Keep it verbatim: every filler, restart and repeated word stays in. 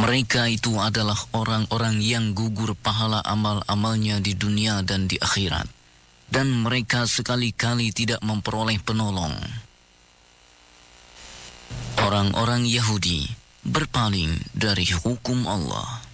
Mereka itu adalah orang-orang yang gugur pahala amal-amalnya di dunia dan di akhirat, dan mereka sekali-kali tidak memperoleh penolong. Orang-orang Yahudi berpaling dari hukum Allah.